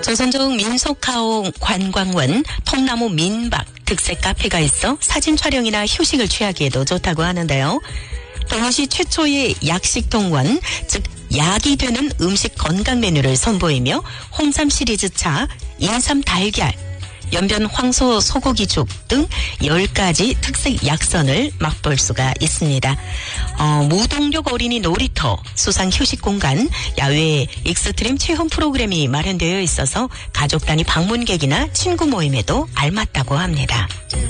조선족 민속가옥 관광원 통나무 민박 특색 카페가 있어 사진 촬영이나 휴식을 취하기에도 좋다고 하는데요. 동시 최초의 약식동원, 즉 약이 되는 음식 건강 메뉴를 선보이며 홍삼 시리즈 차, 인삼 달걀, 연변 황소 소고기죽 등 10가지 특색 약선을 맛볼 수가 있습니다. 무동력 어린이 놀이터, 수상 휴식 공간, 야외 익스트림 체험 프로그램이 마련되어 있어서 가족 단위 방문객이나 친구 모임에도 알맞다고 합니다.